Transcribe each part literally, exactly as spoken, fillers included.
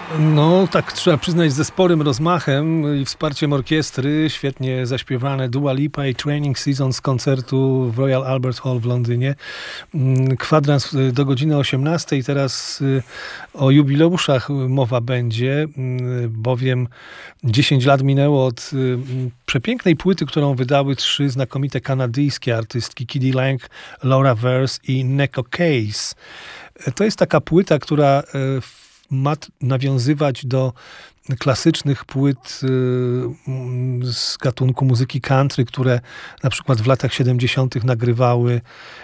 No tak, trzeba przyznać, ze sporym rozmachem i wsparciem orkiestry, świetnie zaśpiewane Dua Lipa i Training Season z koncertu w Royal Albert Hall w Londynie. Kwadrans do godziny osiemnastej. Teraz o jubileuszach mowa będzie, bowiem dziesięć lat minęło od przepięknej płyty, którą wydały trzy znakomite kanadyjskie artystki, k d. Lang, Laura Vers i Neko Case. To jest taka płyta, która ma nawiązywać do klasycznych płyt z gatunku muzyki country, które na przykład w latach siedemdziesiątych nagrywały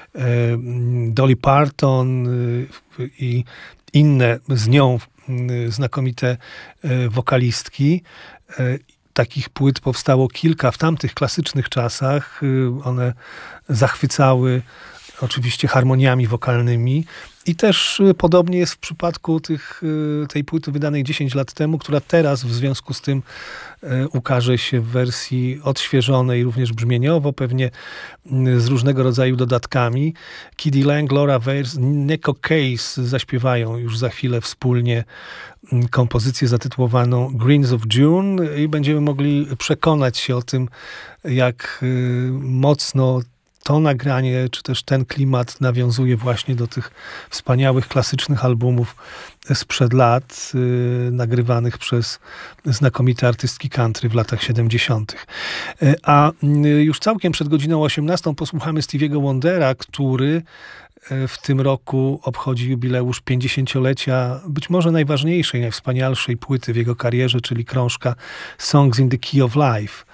Dolly Parton i inne z nią znakomite wokalistki. Takich płyt powstało kilka w tamtych klasycznych czasach. One zachwycały oczywiście harmoniami wokalnymi. I też podobnie jest w przypadku tych, tej płyty wydanej dziesięć lat temu, która teraz w związku z tym ukaże się w wersji odświeżonej, również brzmieniowo, pewnie z różnego rodzaju dodatkami. k d. Lang, Laura Vers, Neko Case zaśpiewają już za chwilę wspólnie kompozycję zatytułowaną Greens of June i będziemy mogli przekonać się o tym, jak mocno to nagranie, czy też ten klimat nawiązuje właśnie do tych wspaniałych, klasycznych albumów sprzed lat, yy, nagrywanych przez znakomite artystki country w latach siedemdziesiątych. Yy, a yy, już całkiem przed godziną osiemnastą posłuchamy Stevie'ego Wondera, który yy, w tym roku obchodzi jubileusz pięćdziesięciolecia być może najważniejszej, najwspanialszej płyty w jego karierze, czyli krążka Songs in the Key of Life.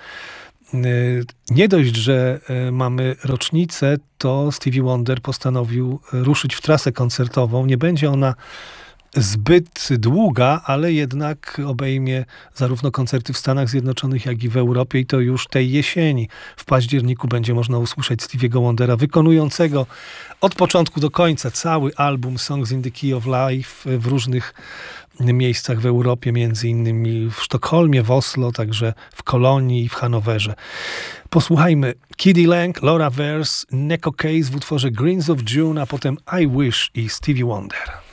Nie dość, że mamy rocznicę, to Stevie Wonder postanowił ruszyć w trasę koncertową. Nie będzie ona zbyt długa, ale jednak obejmie zarówno koncerty w Stanach Zjednoczonych, jak i w Europie i to już tej jesieni. W październiku będzie można usłyszeć Stevie'ego Wondera wykonującego od początku do końca cały album Songs in the Key of Life w różnych miejscach w Europie, między innymi w Sztokholmie, w Oslo, także w Kolonii i w Hanowerze. Posłuchajmy k d. Lang, Laura Vers, Neko Case w utworze Greens of June, a potem I Wish i Stevie Wonder.